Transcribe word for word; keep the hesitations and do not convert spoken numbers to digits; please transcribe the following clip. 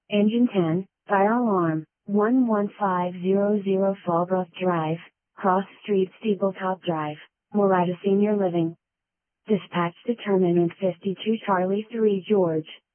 Engine ten, fire alarm, one one five zero zero Fallbrook Drive, Cross Street Steepletop Drive, Morida Senior Living. Dispatch determinant fifty-two Charlie three George.